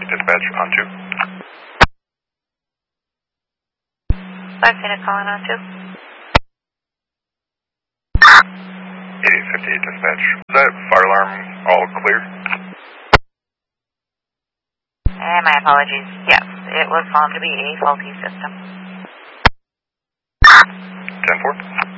dispatch on 2. 5 Phoenix calling on 2. 8858 dispatch. Is that fire alarm all clear? My apologies. Yes, it was found to be a faulty system. 10-4.